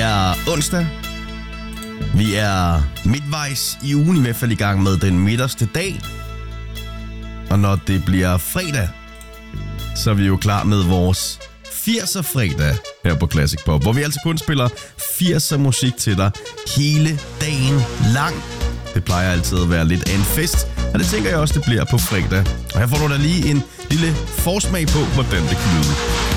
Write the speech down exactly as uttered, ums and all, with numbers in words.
er onsdag. Vi er midtvejs i ugen, i hvert fald i gang med den midterste dag. Og når det bliver fredag, så er vi jo klar med vores firser fredag her på Classic Pop, hvor vi altså kun spiller firser musik til dig hele dagen lang. Det plejer altid at være lidt af en fest, og det tænker jeg også, det bliver på fredag. Og her får du da lige en lille forsmag på, hvordan det kan lyde.